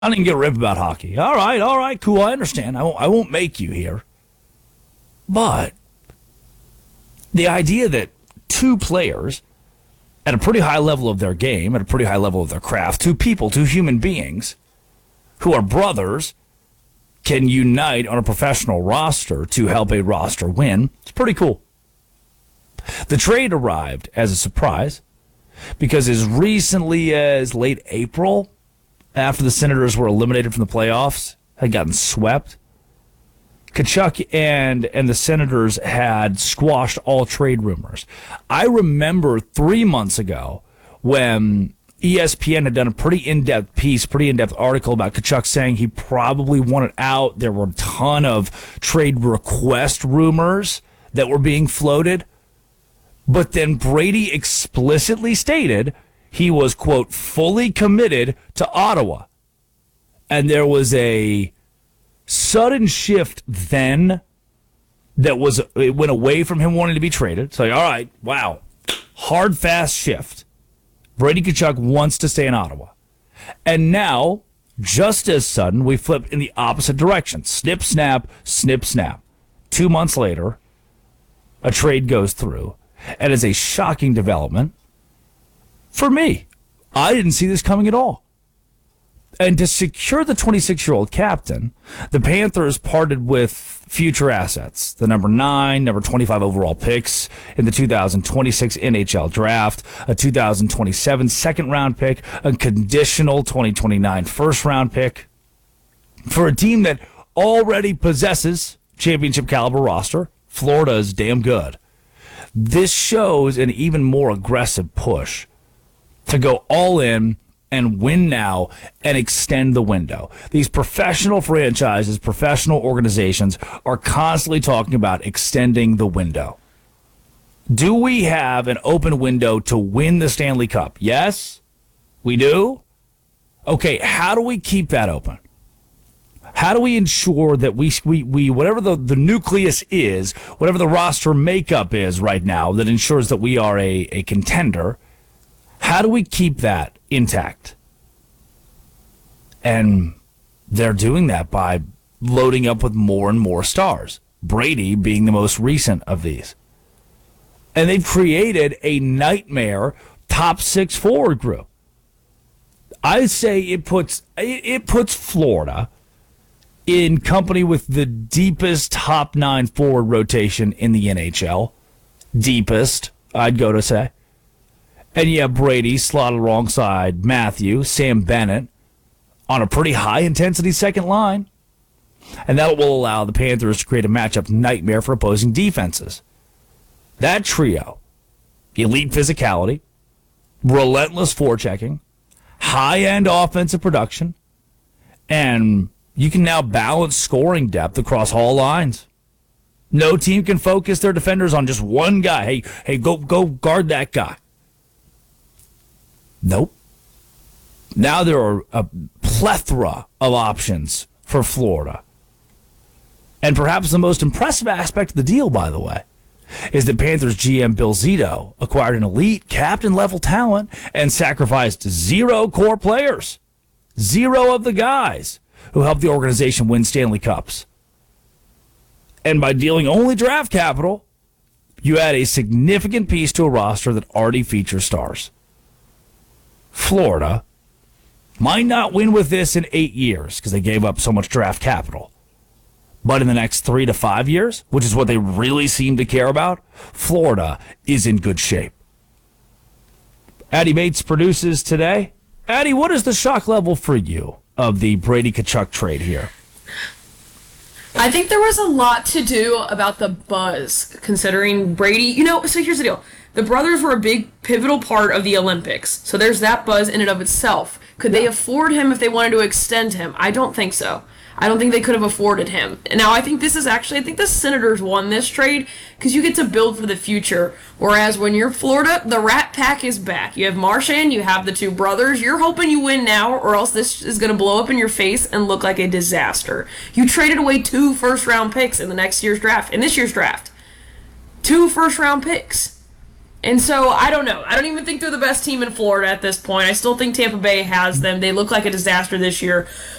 I didn't get a rip about hockey. All right, cool. I understand. I won't make you here. But the idea that two players at a pretty high level of their game, at a pretty high level of their craft, two people, two human beings who are brothers can unite on a professional roster to help a roster win, it's pretty cool. The trade arrived as a surprise because as recently as late April, after the Senators were eliminated from the playoffs, had gotten swept, Tkachuk and the Senators had squashed all trade rumors. I remember 3 months ago when ESPN had done a pretty in-depth piece, pretty in-depth article about Tkachuk saying he probably wanted out. There were a ton of trade request rumors that were being floated. But then Brady explicitly stated he was, quote, fully committed to Ottawa. And there was a sudden shift then it went away from him wanting to be traded. It's like, all right, wow, hard, fast shift. Brady Tkachuk wants to stay in Ottawa. And now, just as sudden, we flip in the opposite direction. Snip, snap, snip, snap. 2 months later, a trade goes through. And it's a shocking development for me. I didn't see this coming at all. And to secure the 26-year-old captain, the Panthers parted with future assets, the number 9, number 25 overall picks in the 2026 NHL draft, a 2027 second-round pick, a conditional 2029 first-round pick. For a team that already possesses championship-caliber roster, Florida is damn good. This shows an even more aggressive push to go all in and win now and extend the window. These professional franchises, professional organizations are constantly talking about extending the window. Do we have an open window to win the Stanley Cup? Yes, we do. Okay, how do we keep that open? How do we ensure that we whatever the nucleus is, whatever the roster makeup is right now that ensures that we are a contender, how do we keep that intact? And they're doing that by loading up with more and more stars, Brady being the most recent of these. And they've created a nightmare top 6 forward group. I say it puts Florida in company with the deepest top 9 forward rotation in the NHL. Deepest, I'd go to say. And you have Brady slotted alongside Matthew, Sam Bennett, on a pretty high-intensity second line. And that will allow the Panthers to create a matchup nightmare for opposing defenses. That trio, elite physicality, relentless forechecking, high-end offensive production, and you can now balance scoring depth across all lines. No team can focus their defenders on just one guy. Hey, go guard that guy. Nope. Now there are a plethora of options for Florida. And perhaps the most impressive aspect of the deal, by the way, is that Panthers GM Bill Zito acquired an elite captain-level talent and sacrificed 0 core players. 0 of the guys who helped the organization win Stanley Cups. And by dealing only draft capital, you add a significant piece to a roster that already features stars. Florida might not win with this in 8 years because they gave up so much draft capital. But in the next 3 to 5 years, which is what they really seem to care about, Florida is in good shape. Addie Bates produces today. Addie, what is the shock level for you of the Brady Tkachuk trade here? I think there was a lot to do about the buzz, considering Brady, so here's the deal. The brothers were a big pivotal part of the Olympics, so there's that buzz in and of itself. Could they afford him if they wanted to extend him? I don't think so. I don't think they could have afforded him. Now, I think the Senators won this trade because you get to build for the future. Whereas when you're Florida, the Rat Pack is back. You have Marchand, you have the two brothers. You're hoping you win now, or else this is going to blow up in your face and look like a disaster. You traded away 2 first-round picks in this year's draft. 2 first-round picks. And so I don't know. I don't even think they're the best team in Florida at this point. I still think Tampa Bay has them. They look like a disaster this year.